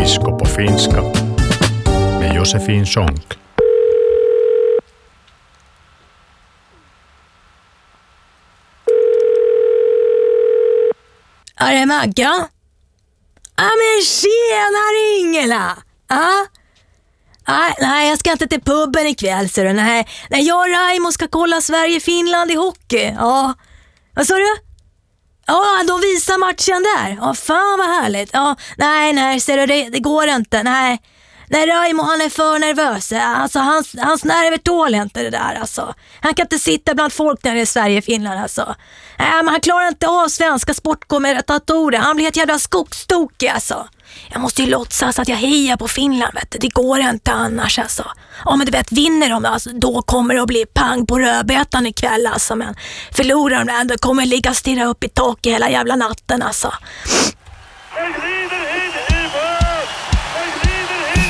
Disco på finska med Josefin Sonck. Är det Magga? Ja men tjena Ingela! Ja? Nej, jag ska inte till puben ikväll så nej, jag och Raimo ska kolla Sverige-Finland i hockey. Ja. Vad sa du? Ja, de visar matchen där. Ja, fan vad härligt. Ja, nej, ser du, det går inte. Nej, Raimo han är för nervös. Alltså hans nerver tål inte det där alltså. Han kan inte sitta bland folk när det är Sverige-Finland alltså. Nej, men han klarar inte av svenska sportkommentatorer. Han blir ett jävla skogstokig alltså. Jag måste ju låtsas att jag hejar på Finland, vet du. Det går inte annars alltså. Ja men du vet, vinner de alltså, då kommer det att bli pang på rödbetan ikväll alltså. Men förlorar de då kommer ligga och stirra upp i taket hela jävla natten alltså.